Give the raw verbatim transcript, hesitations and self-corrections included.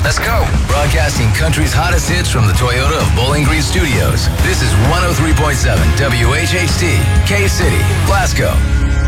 Let's go. Broadcasting country's hottest hits from the Toyota of Bowling Green Studios. This is one oh three point seven W H H T, K-City, Glasgow.